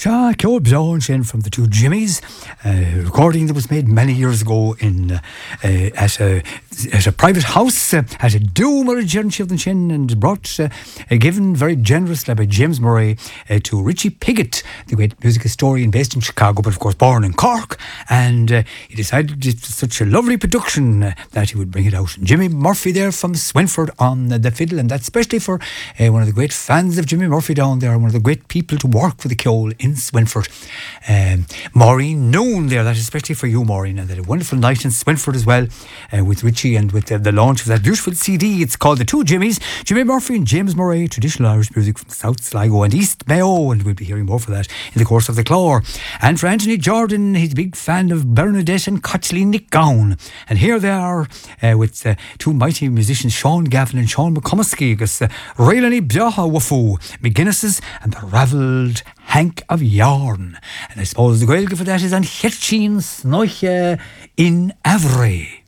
Ceol Bjorn Shin from the Two Jimmies, recording that was made many years ago in at a private house at a Doomer Children Shin, and brought given very generously by James Murray to Richie Piggott, the great music historian based in Chicago, but of course born in Cork, and he decided it's such a lovely production that he would bring it out. And Jimmy Murphy there from Swinford on the fiddle, and that's especially for one of the great fans of Jimmy Murphy down there, one of the great people to work for the Ceol in Swinford. Maureen Noon there, that is especially for you, Maureen, and that a wonderful night in Swinford as well, with Richie and with the launch of that beautiful CD. It's called The Two Jimmies, Jimmy Murphy and James Murray, traditional Irish music from South Sligo and East Mayo, and we'll be hearing more for that in the course of the Clore. And for Anthony Jordan, he's a big fan of Bernadette and Cotchley Nick Gown, and here they are with two mighty musicians, Sean Gavin and Sean McComiskey, agus Raylani Bjaha Wafu, McGuinness's and the Ravelled Hank of Yarn. And I suppose the Gaeilge for that is An Hitchin Snoiche in Avery.